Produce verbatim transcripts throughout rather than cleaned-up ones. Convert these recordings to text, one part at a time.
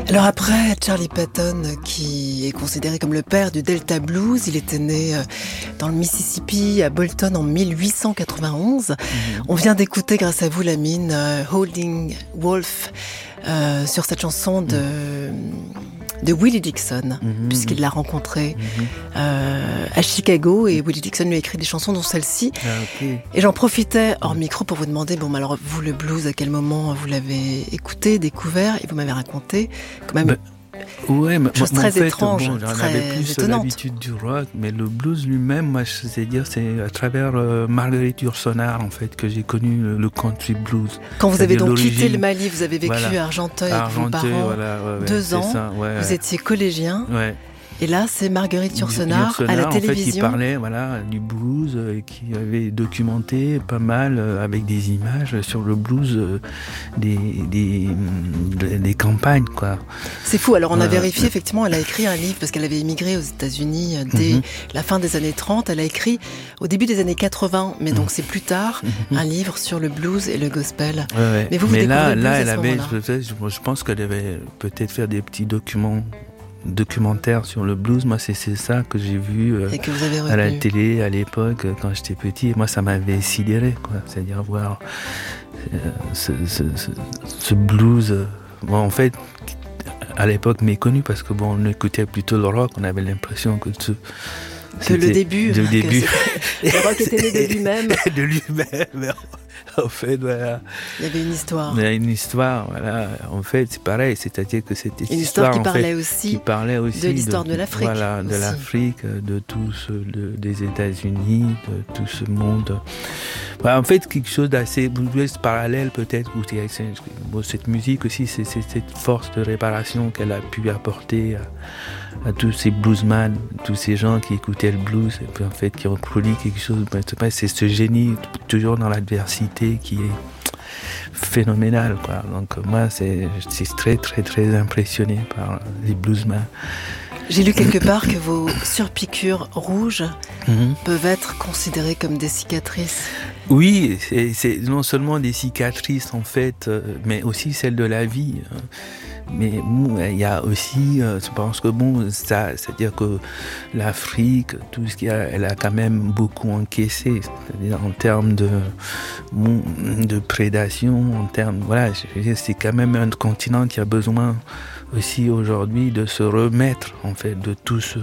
Alors après, Charlie Patton, qui est considéré comme le père du Delta Blues, il était né dans le Mississippi, à Bolton, en dix-huit cent quatre-vingt-onze. Mm-hmm. On vient d'écouter, grâce à vous, Lamine, uh, Holding Wolf, euh, sur cette chanson de... Mm. de Willie Dixon, mm-hmm. puisqu'il l'a rencontré mm-hmm. euh, à Chicago, et Willie Dixon lui a écrit des chansons, dont celle-ci. Ah, okay. Et j'en profitais hors micro pour vous demander, bon, alors vous, le blues, à quel moment vous l'avez écouté, découvert, et vous m'avez raconté quand même... Ben... Ouais, mais chose moi, très en fait, étrange, bon, j'en très avais plus étonnante. l'habitude du rock, mais le blues lui-même, moi, je sais dire, c'est à travers euh, Marguerite Yourcenar, en fait, que j'ai connu le, le country blues. Quand vous avez donc quitté le Mali, vous avez vécu voilà. à Argenteuil à avec vos Argenteuil, parents, voilà, ouais, ouais, deux ans, ça, ouais. Vous étiez collégien. Ouais. Et là, c'est Marguerite Yourcenar à la télévision. En fait, qui parlait voilà, du blues, et qui avait documenté pas mal, euh, avec des images sur le blues, euh, des, des, des campagnes, quoi. C'est fou. Alors, on a euh, vérifié, effectivement, elle a écrit un livre, parce qu'elle avait émigré aux États-Unis dès mm-hmm. la fin des années trente. Elle a écrit au début des années quatre-vingts, mais donc c'est plus tard, mm-hmm. un livre sur le blues et le gospel. Ouais, ouais. Mais vous, vous mais découvrez là, le blues là, à elle ce avait, moment-là. je, je pense qu'elle avait peut-être fait des petits documents. documentaire sur le blues, moi c'est, c'est ça que j'ai vu euh, et que vous avez à la télé à l'époque quand j'étais petit, et moi ça m'avait sidéré, quoi. C'est-à-dire voir euh, ce, ce, ce, ce blues, euh, bon, en fait à l'époque méconnu, parce que bon, on écoutait plutôt le rock, on avait l'impression que ce, que le début, le début, le rock était né de lui-même, de lui-même. En fait, voilà. Il y avait une histoire. Il y a une histoire, voilà. En fait, c'est pareil, c'est-à-dire que c'était une histoire, histoire qui, en parlait fait, aussi qui parlait aussi de l'histoire de, de l'Afrique. Voilà, de aussi. l'Afrique, de tout ce, de, des États-Unis, de tout ce monde. Voilà, en fait, quelque chose d'assez parallèle, peut-être. Où bon, cette musique aussi, c'est, c'est cette force de réparation qu'elle a pu apporter à, à tous ces bluesmen, tous ces gens qui écoutaient le blues, et puis en fait, qui ont produit quelque chose. C'est ce génie, toujours dans l'adversité, qui est phénoménal, quoi. Donc moi c'est, je suis très très très impressionné par les bluesmen. J'ai lu quelque part que vos surpiqûres rouges mm-hmm. peuvent être considérées comme des cicatrices. Oui, c'est, c'est non seulement des cicatrices en fait, euh, mais aussi celles de la vie. Mais bon, il y a aussi, euh, je pense que bon, ça, c'est-à-dire que l'Afrique, tout ce qu'il y a, elle a quand même beaucoup encaissé, c'est-à-dire en termes de, bon, de prédation, en termes, voilà, je veux dire, c'est quand même un continent qui a besoin aussi aujourd'hui de se remettre en fait de tout ce,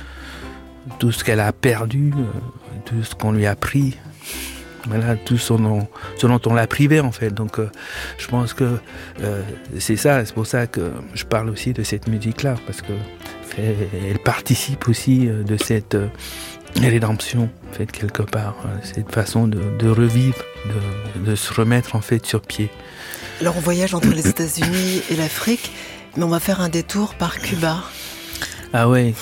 tout ce qu'elle a perdu, tout ce qu'on lui a pris. Voilà, tout ce dont, ce dont on l'a privé en fait. Donc euh, je pense que euh, c'est ça, c'est pour ça que je parle aussi de cette musique-là, parce que elle, elle participe aussi de cette euh, rédemption, en fait, quelque part, hein, cette façon de, de revivre, de, de se remettre en fait sur pied. Alors on voyage entre les États-Unis et l'Afrique, mais on va faire un détour par Cuba. Ah ouais.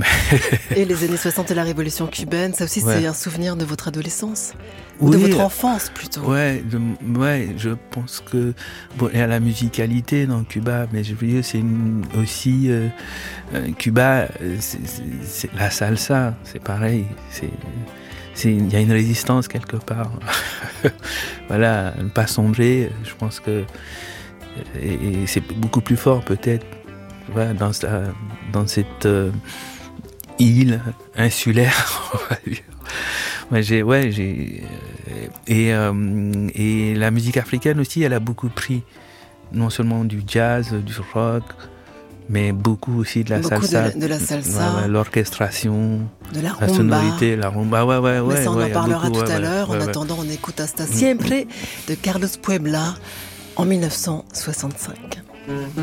Et les années soixante et la révolution cubaine, ça aussi ouais. c'est un souvenir de votre adolescence, ou oui, de votre enfance plutôt. Ouais, de, ouais, je pense que bon, il y a la musicalité dans Cuba, mais je veux dire c'est une, aussi euh, Cuba, c'est, c'est, c'est la salsa, c'est pareil, c'est c'est il y a une résistance quelque part. Voilà, ne pas sombrer, je pense que et, et c'est beaucoup plus fort peut-être. Ouais, dans, sa, dans cette euh, île insulaire, on va dire. Ouais, j'ai, ouais, j'ai, euh, et, euh, et la musique africaine aussi, elle a beaucoup pris, non seulement du jazz, du rock, mais beaucoup aussi de la beaucoup salsa. De la, de la salsa. Ouais, ouais, l'orchestration. De la rumba. La sonorité, la rumba, ouais, ouais, ouais. Mais ça, on ouais, en parlera beaucoup, tout ouais, à l'heure. ouais, en ouais, attendant, on écoute Hasta Siempre de Carlos Puebla en dix-neuf cent soixante-cinq.